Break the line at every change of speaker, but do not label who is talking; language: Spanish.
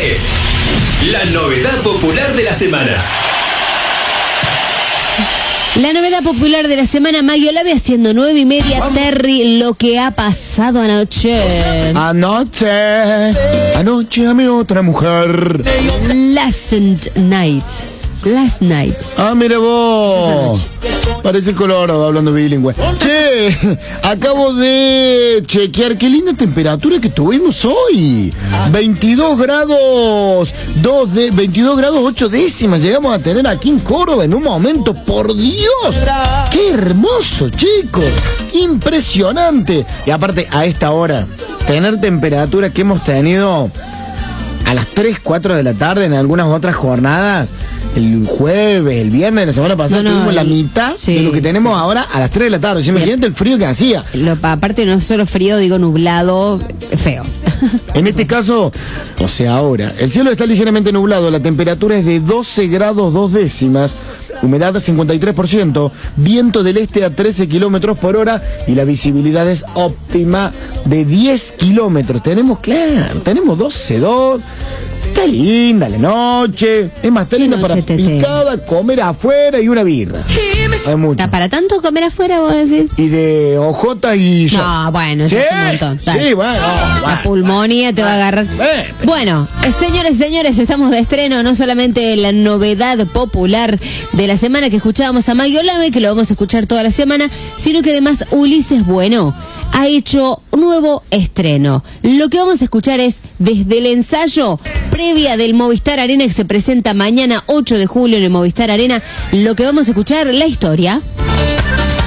La novedad popular de la semana.
La novedad popular de la semana, Maggie Olave haciendo 9:30. Terry, lo que ha pasado anoche.
Anoche amé otra mujer.
Last night.
Ah, mira vos. Parece Colorado hablando bilingüe. Che, acabo de chequear qué linda temperatura que tuvimos hoy. 22 grados 8 décimas llegamos a tener aquí en Córdoba en un momento. ¡Por Dios! ¡Qué hermoso, chicos! Impresionante. Y aparte, a esta hora, tener temperatura que hemos tenido a las 3, 4 de la tarde en algunas otras jornadas. El jueves, el viernes de la semana pasada tuvimos la mitad de lo que tenemos ahora a las 3 de la tarde. Imagínate el frío que hacía.
Aparte no es solo frío, digo nublado, feo.
En este caso, o sea ahora, el cielo está ligeramente nublado, la temperatura es de 12 grados 2 décimas, humedad de 53%, viento del este a 13 kilómetros por hora y la visibilidad es óptima de 10 kilómetros. Tenemos 12,2. Está linda la noche. Es más, está linda para picada, comer afuera y una birra.
¿Está para tanto comer afuera, vos decís?
Y de ojotas y...
No, bueno, eso es un montón. Dale.
Sí, bueno.
La pulmonía te va a agarrar. Bueno, señores, estamos de estreno. No solamente la novedad popular de la semana que escuchábamos a Maggie Olave, que lo vamos a escuchar toda la semana, sino que además Ulises Bueno ha hecho un nuevo estreno. Lo que vamos a escuchar es desde el ensayo previa del Movistar Arena, que se presenta mañana 8 de julio en el Movistar Arena. Lo que vamos a escuchar, la historia.